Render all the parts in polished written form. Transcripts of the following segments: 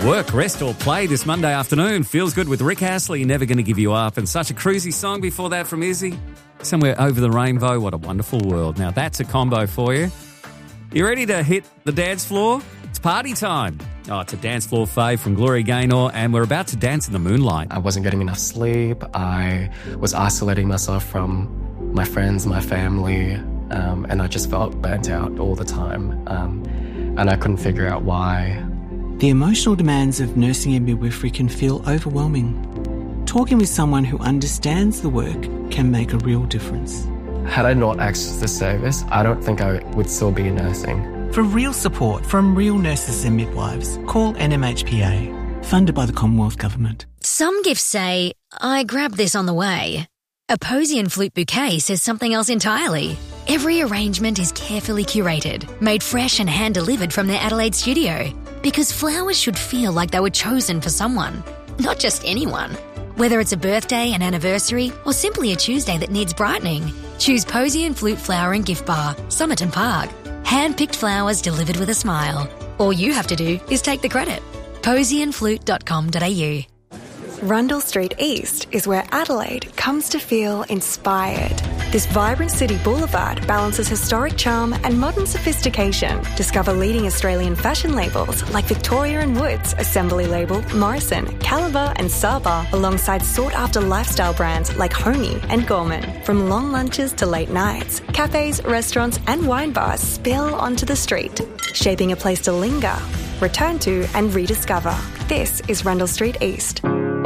Work, rest or play this Monday afternoon. Feels Good with Rick Astley, Never Gonna Give You Up. And such a cruisy song before that from Izzy. Somewhere Over the Rainbow. What a wonderful world. Now that's a combo for you. You ready to hit the dance floor? It's party time. Oh, it's a dance floor fave from Gloria Gaynor, and we're about to dance in the moonlight. I wasn't getting enough sleep. I was isolating myself from my friends, my family, and I just felt burnt out all the time. And I couldn't figure out why. The emotional demands of nursing and midwifery can feel overwhelming. Talking with someone who understands the work can make a real difference. Had I not accessed this service, I don't think I would still be nursing. For real support from real nurses and midwives, call NMHPA, funded by the Commonwealth Government. Some gifts say, I grabbed this on the way. A Posy and Flute bouquet says something else entirely. Every arrangement is carefully curated, made fresh and hand-delivered from their Adelaide studio. Because flowers should feel like they were chosen for someone, not just anyone. Whether it's a birthday, an anniversary, or simply a Tuesday that needs brightening, choose Posy and Flute Flower and Gift Bar, Somerton Park. Hand-picked flowers delivered with a smile. All you have to do is take the credit. posyandflute.com.au. Rundle Street East is where Adelaide comes to feel inspired. This vibrant city boulevard balances historic charm and modern sophistication. Discover leading Australian fashion labels like Victoria & Woods, Assembly Label, Morrison, Caliber and Saba, alongside sought-after lifestyle brands like Homey and Gorman. From long lunches to late nights, cafes, restaurants and wine bars spill onto the street, shaping a place to linger, return to and rediscover. This is Rundle Street East.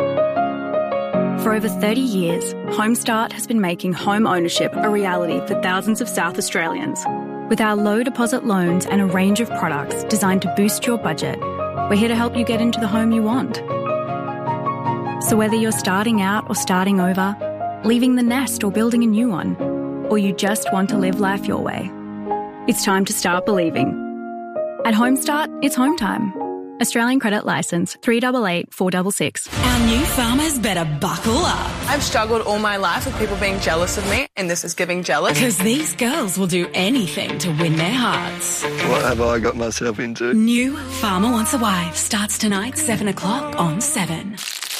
For over 30 years, Homestart has been making home ownership a reality for thousands of South Australians. With our low deposit loans and a range of products designed to boost your budget, we're here to help you get into the home you want. So whether you're starting out or starting over, leaving the nest or building a new one, or you just want to live life your way, it's time to start believing. At Homestart, it's home time. Australian Credit Licence 388 466. Our new farmers better buckle up. I've struggled all my life with people being jealous of me, and this is giving jealous. Because these girls will do anything to win their hearts. What have I got myself into? New Farmer Wants a Wife starts tonight, 7 o'clock on 7.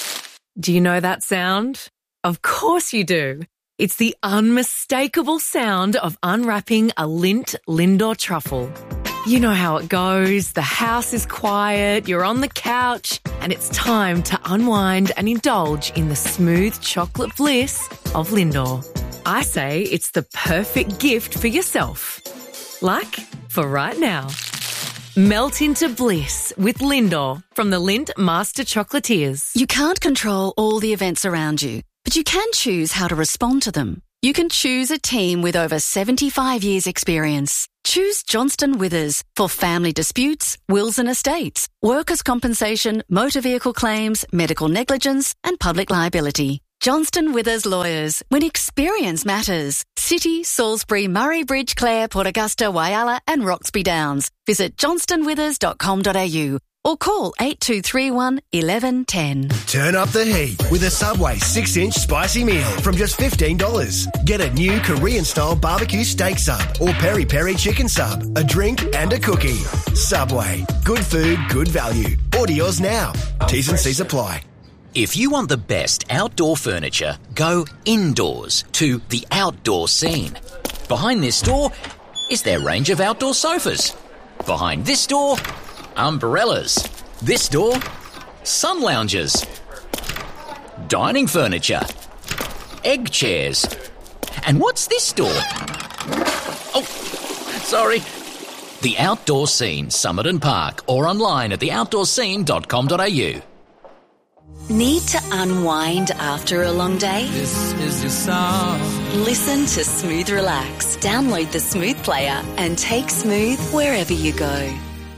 Do you know that sound? Of course you do. It's the unmistakable sound of unwrapping a Lindt Lindor truffle. You know how it goes. The house is quiet, you're on the couch, and it's time to unwind and indulge in the smooth chocolate bliss of Lindor. I say it's the perfect gift for yourself. Like for right now. Melt into bliss with Lindor from the Lindt Master Chocolatiers. You can't control all the events around you, but you can choose how to respond to them. You can choose a team with over 75 years experience. Choose Johnston Withers for family disputes, wills and estates, workers' compensation, motor vehicle claims, medical negligence and public liability. Johnston Withers Lawyers, when experience matters. City, Salisbury, Murray Bridge, Clare, Port Augusta, Whyalla and Roxby Downs. Visit johnstonwithers.com.au or call 8231 1110. Turn up the heat with a Subway 6-inch spicy meal from just $15. Get a new Korean-style barbecue steak sub or peri-peri chicken sub, a drink and a cookie. Subway. Good food, good value. Order yours now. T's and C's apply. If you want the best outdoor furniture, go indoors to the Outdoor Scene. Behind this door is their range of outdoor sofas. Behind this door, umbrellas. This door, sun loungers. Dining furniture. Egg chairs. And what's this door? Oh, sorry. The Outdoor Scene, Somerton Park, or online at theoutdoorscene.com.au. Need to unwind after a long day? This is your song. Listen to Smooth Relax. Download the Smooth player and take Smooth wherever you go.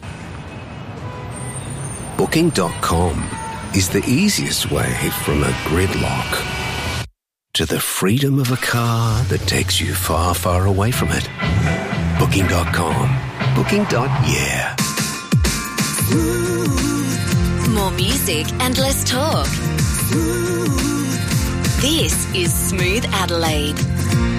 Booking.com is the easiest way from a gridlock to the freedom of a car that takes you far, far away from it. Booking.com. Booking.yeah. More music and less talk. This is Smooth Adelaide.